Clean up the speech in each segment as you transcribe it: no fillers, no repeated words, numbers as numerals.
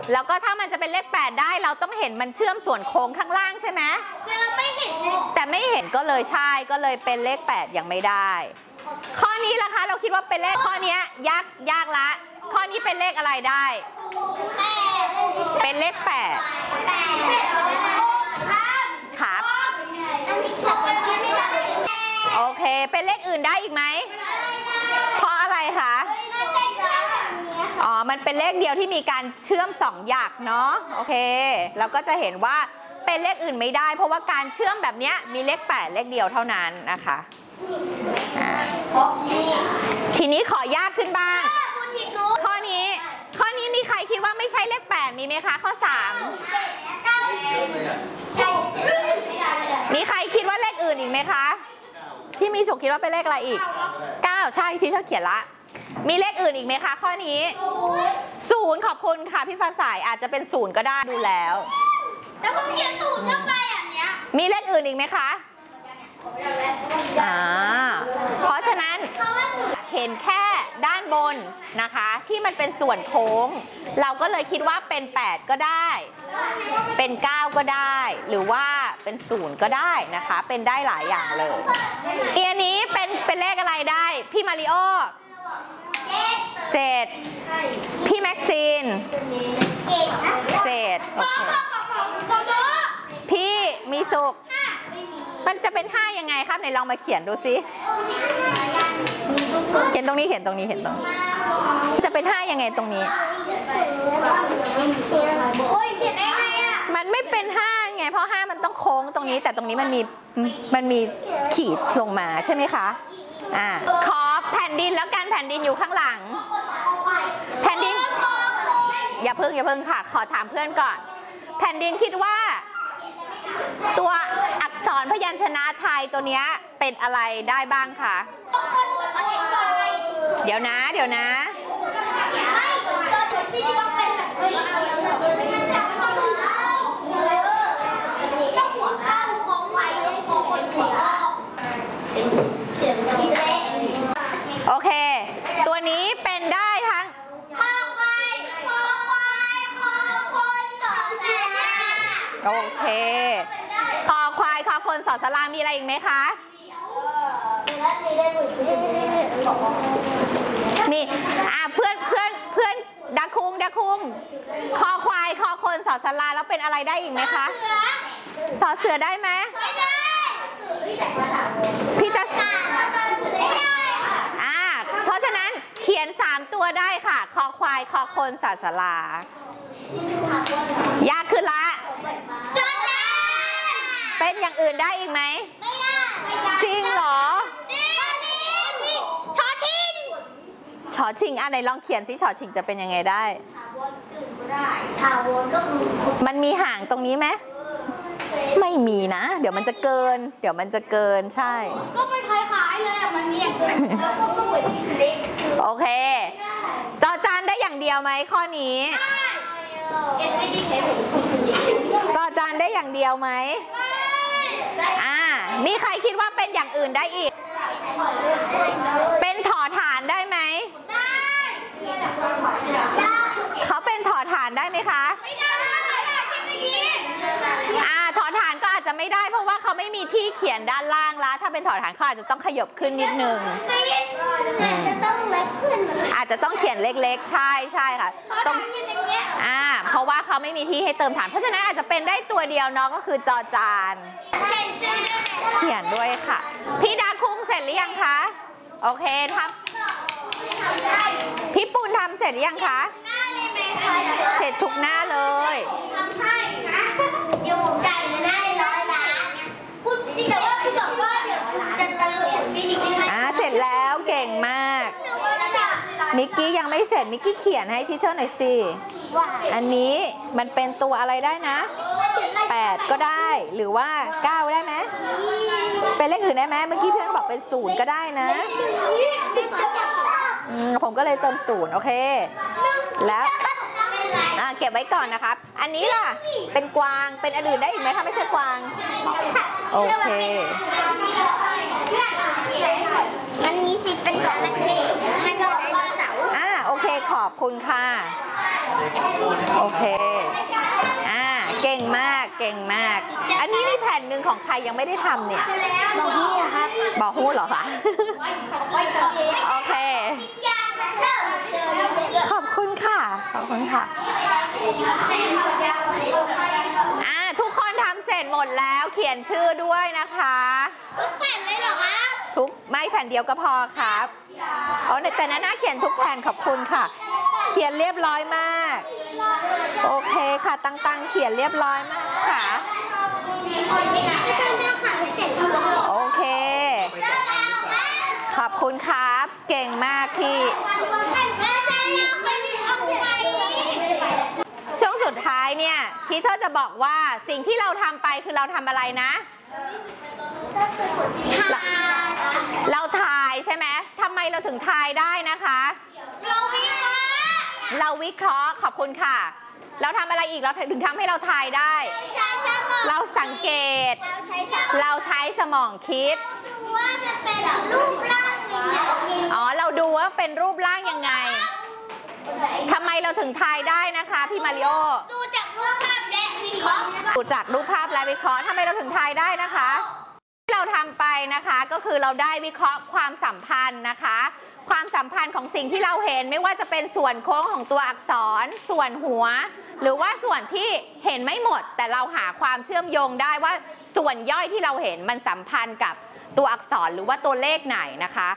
แล้วก็ถ้ามันจะเป็นเลข8ได้เราต้องเห็นมันเชื่อมส่วนโค้งข้างล่างใช่ไหมแต่เราไม่เห็นแต่ไม่เห็นก็เลยใช่ก็เลยเป็นเลข8ยังไม่ได้ข้อนี้ล่ะคะเราคิดว่าเป็นเลขข้อนี้ยากละข้อนี้เป็นเลขอะไรได้เป็นเลข8ครับโอเคเป็นเลขอื่นได้อีกไหมเพราะอะไรคะอ๋อมันเป็นเลขเดียวที่มีการเชื่อม2หยักเนาะโอเคเราก็จะเห็นว่าเป็นเลขอื่นไม่ได้เพราะว่าการเชื่อมแบบนี้มีเลข8เลขเดียวเท่านั้นนะคะทีนี้ขอยากขึ้นบ้างข้อนี้มีใครคิดว่าไม่ใช่เลข8มีไหมคะข้อ3มีใครคิดว่าเลขอื่นอีกไหมคะที่มีสุขคิดว่าเป็นเลขอะไรอีก9ใช่ที่เธอเขียนละมีเลขอื่นอีกไหมคะข้อนี้0ขอบคุณค่ะพี่ฟ้าใสอาจจะเป็น0ก็ได้ดูแล้วแล้วผมเขียน0เข้าไปอย่างเนี้ยมีเลขอื่นอีกไหมคะเพราะฉะนั้นเห็นแค่ด้านบนนะคะที่มันเป็นส่วนโค้งเราก็เลยคิดว่าเป็น8ก็ได้เป็น9ก็ได้หรือว่าเป็น0ก็ได้นะคะเป็นได้หลายอย่างเลยอันนี้เป็นเลขอะไรได้พี่มาริโอ7พี่แม็กซีน7โอเคพี่มีสุขมันจะเป็น5ยังไงครับไหนลองมาเขียนดูซิเขียนตรงนี้จะเป็น5ยังไงตรงนี้มันไม่เป็น5ไงเพราะ5มันต้องโค้งตรงนี้แต่ตรงนี้มันมีขีดลงมาใช่ไหมคะขอแผ่นดินแล้วกันแผ่นดินอยู่ข้างหลังแผ่นดินอย่าเพิ่งค่ะขอถามเพื่อนก่อนแผ่นดินคิดว่าตัวอักษรพยัญชนะไทยตัวนี้เป็นอะไรได้บ้างคะเดี๋ยวนะโอเคตัวนี้เป็นได้ทั้งโอเคคอควายคอคนสอสลามีอะไรอีกไหมคะนี่เพื่อนดักคุงคอควายคอคนสอสลาแล้วเป็นอะไรได้อีกไหมคะสอเสือได้ไหมพี่จะเพราะฉะนั้นเขียน3ตัวได้ค่ะคอควายคอคนสอสลายากขึ้นละเป็นอย่างอื่นได้อีกไหมไม่ได้จริงเหรอชอชิงไหนลองเขียนสิชอชิงจะเป็นยังไงได้มันมีห่างตรงนี้ไหมไม่มีนะเดี๋ยวมันจะเกินใช่ก็เป็นคล้ายๆเลยมันมีอย่างอื่นก็เหมือนที่เล็กโอเคจอจานได้อย่างเดียวไหมข้อนี้จอจานได้อย่างเดียวไหมมีใครคิดว่าเป็นอย่างอื่นได้อีกเป็นถอฐานได้ไหมเขาเป็นถอฐานได้ไหมคะไม่ได้ถอฐานก็อาจจะไม่ได้เพราะว่าเขาไม่มีที่เขียนด้านล่างแล้วถ้าเป็นถอฐานเขาอาจจะต้องขยับขึ้นนิดนึงอาจจะต้องเขียนเล็กๆใช่ค่ะต้องเพราะว่าเขาไม่มีที่ให้เติมฐานเพราะฉะนั้นอาจจะเป็นได้ตัวเดียวเนาะก็คือจอจานเขียนด้วยค่ะพี่ดาคุงเสร็จหรือยังคะโอเคทำพี่ปูนทำเสร็จหรือยังคะเสร็จทุกหน้าเลยทำให้นะเดี๋ยวผมจ่ายเงินให้100 ล้านพูดแต่ว่าพี่บอกว่าเดี๋ยวจะตลกพี่นิกให้เสร็จแล้วเก่งมากมิกกี้ยังไม่เสร็จมิกกี้เขียนให้ทีเชอร์หน่อยสิอันนี้มันเป็นตัวอะไรได้นะ8ก็ได้หรือว่า9ได้ไหมเป็นเลขอื่นได้ไหมเมื่อกี้เพื่อนบอกเป็น0ก็ได้นะผมก็เลยเติม0โอเคแล้วเก็บไว้ก่อนนะครับอันนี้ล่ะเป็นกวางเป็นอันอื่นได้อีกไหมถ้าไม่ใช่กวางโอเคมันมีสิทธิ์เป็นจระเข้มันก็ไดโนเสาร์โอเคขอบคุณค่ะโอเคเก่งมากเก่งมากอันนี้มีแผ่นหนึ่งของใครยังไม่ได้ทำเนี่ยบอกนี่ครับบอกฮู้เหรอคะโอเคขอบคุณค่ะขอบคุณค่ะทุกคนทำเสร็จหมดแล้วเขียนชื่อด้วยนะคะทุกแผ่นเลยเหรอครับไม่แผ่นเดียวก็พอครับแต่น่าเขียนทุกแผ่นขอบคุณค่ะเขียนเรียบร้อยมากโอเคค่ะตั้งเขียนเรียบร้อยมากค่ะโอเคขอบคุณครับเก่งมากพี่ช่วงสุดท้ายเนี่ยที่เธอจะบอกว่าสิ่งที่เราทำไปคือเราทำอะไรนะเราทายใช่ไหมทำไมเราถึงทายได้นะคะเราวิเคราะห์ขอบคุณค่ะเราทำอะไรอีกเราถึงทำให้เราทายได้เราสังเกตเราใช้สมองคิดเราดูว่าเป็นรูปร่างยังไงทำไมเราถึงทายได้นะคะพี่มาริโอดูจากรูปภาพและวิเคราะห์ดูจากรูปภาพและวิเคราะห์ทำไมเราถึงทายได้นะคะที่เราทำไปนะคะก็คือเราได้วิเคราะห์ความสัมพันธ์นะคะความสัมพันธ์ของสิ่งที่เราเห็นไม่ว่าจะเป็นส่วนโค้งของตัวอักษรส่วนหัวหรือว่าส่วนที่เห็นไม่หมดแต่เราหาความเชื่อมโยงได้ว่าส่วนย่อยที่เราเห็นมันสัมพันธ์กับตัวอักษรหรือว่าตัวเลขไหนนะคะ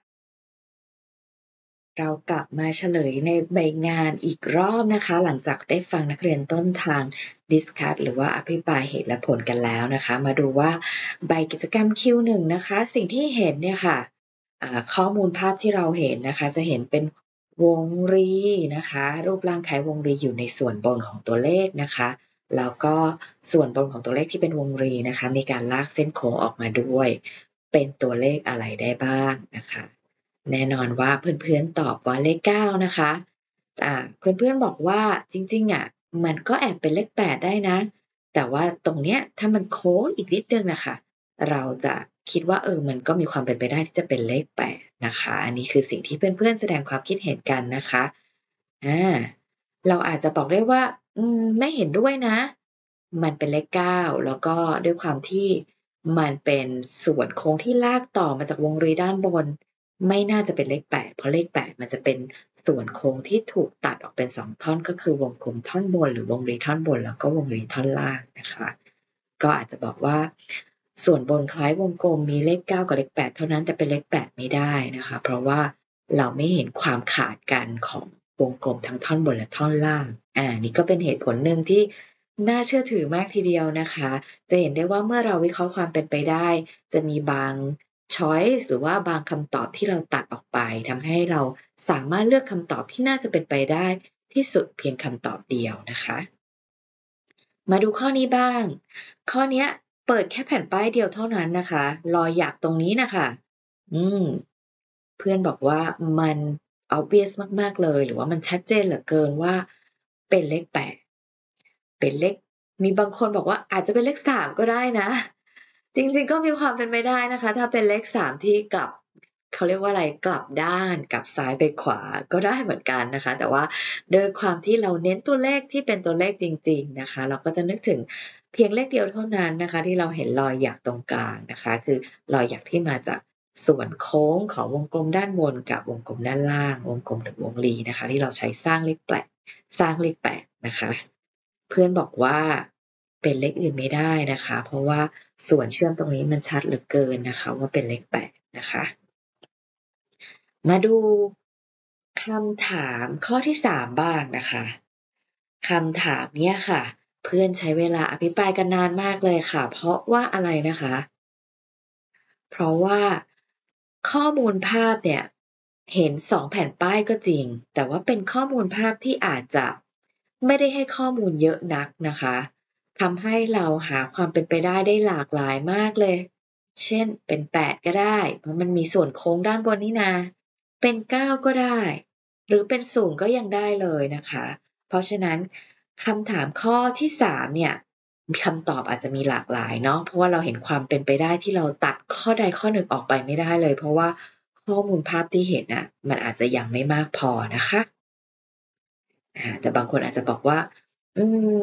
เรากลับมาเฉลยในใบงานอีกรอบนะคะหลังจากได้ฟังนักเรียนต้นทางดิสคัสหรือว่าอภิปรายเหตุและผลกันแล้วนะคะมาดูว่าใบกิจกรรม Q1 นะคะสิ่งที่เห็นเนี่ยค่ะข้อมูลภาพที่เราเห็นนะคะจะเห็นเป็นวงรีนะคะรูปร่างคล้ายวงรีอยู่ในส่วนบนของตัวเลขนะคะแล้วก็ส่วนบนของตัวเลขที่เป็นวงรีนะคะมีการลากเส้นโค้งออกมาด้วยเป็นตัวเลขอะไรได้บ้างนะคะแน่นอนว่าเพื่อนๆตอบว่าเลข9นะคะเพื่อนๆบอกว่าจริงๆมันก็แอบเป็นเลข8ได้นะแต่ว่าตรงเนี้ยถ้ามันโค้งอีกนิดนึงนะคะเราจะคิดว่ามันก็มีความเป็นไปได้ที่จะเป็นเลข8นะคะอันนี้คือสิ่งที่เพื่อนๆแสดงความคิดเห็นกันนะคะเราอาจจะบอกได้ว่าไม่เห็นด้วยนะมันเป็นเลข9แล้วก็ด้วยความที่มันเป็นส่วนโค้งที่ลากต่อมาจากวงรีด้านบนไม่น่าจะเป็นเลข8เพราะเลข8มันจะเป็นส่วนโค้งที่ถูกตัดออกเป็น2ท่อนก็คือวงกลมท่อนบนหรือวงรีท่อนบนแล้วก็วงรีท่อนล่างนะคะก็อาจจะบอกว่าส่วนบนคล้ายวงกลมมีเลข9กับเลข8เท่านั้นแต่เป็นเลข8ไม่ได้นะคะเพราะว่าเราไม่เห็นความขาดกันของวงกลมทั้งท่อนบนและท่อนล่างนี่ก็เป็นเหตุผลหนึ่งที่น่าเชื่อถือมากทีเดียวนะคะจะเห็นได้ว่าเมื่อเราวิเคราะห์ความเป็นไปได้จะมีบางchoice หรือว่าบางคำตอบที่เราตัดออกไปทำให้เราสามารถเลือกคำตอบที่น่าจะเป็นไปได้ที่สุดเพียงคำตอบเดียวนะคะมาดูข้อนี้บ้างข้อนี้เปิดแค่แผ่นป้ายเดียวเท่านั้นนะคะรอยหยักตรงนี้นะคะเพื่อนบอกว่ามัน obvious มากๆเลยหรือว่ามันชัดเจนเหลือเกินว่าเป็นเลข8เป็นเลขมีบางคนบอกว่าอาจจะเป็นเลข3ก็ได้นะจริงๆก็มีความเป็นไปได้นะคะถ้าเป็นเลข3ที่กลับเขาเรียกว่าอะไรกลับด้านกลับซ้ายไปขวาก็ได้เหมือนกันนะคะแต่ว่าโดยความที่เราเน้นตัวเลขที่เป็นตัวเลขจริงๆนะคะเราก็จะนึกถึงเพียงเลขเดียวเท่านั้นนะคะที่เราเห็นรอยหยักตรงกลางนะคะคือรอยหยักที่มาจากส่วนโค้งของวงกลมด้านบนกับวงกลมด้านล่างวงกลมหรือวงรีนะคะที่เราใช้สร้างเลข8นะคะเพื่อนบอกว่าเป็นเลขอื่นไม่ได้นะคะเพราะว่าส่วนเชื่อมตรงนี้มันชัดเหลือเกินนะคะว่าเป็นเลข8นะคะมาดูคำถามข้อที่3บ้างนะคะคำถามเนี้ยค่ะเพื่อนใช้เวลาอภิปรายกันนานมากเลยค่ะเพราะว่าอะไรนะคะเพราะว่าข้อมูลภาพเนี่ยเห็น2แผ่นป้ายก็จริงแต่ว่าเป็นข้อมูลภาพที่อาจจะไม่ได้ให้ข้อมูลเยอะนักนะคะทำให้เราหาความเป็นไปได้หลากหลายมากเลยเช่นเป็น8ก็ได้เพราะมันมีส่วนโค้งด้านบนนี่นาเป็น9ก็ได้หรือเป็น0ก็ยังได้เลยนะคะเพราะฉะนั้นคำถามข้อที่3เนี่ยคำตอบอาจจะมีหลากหลายเนาะเพราะว่าเราเห็นความเป็นไปได้ที่เราตัดข้อใดข้อหนึ่งออกไปไม่ได้เลยเพราะว่าข้อมูลภาพที่เห็นมันอาจจะยังไม่มากพอนะคะแต่บางคนอาจจะบอกว่า อืม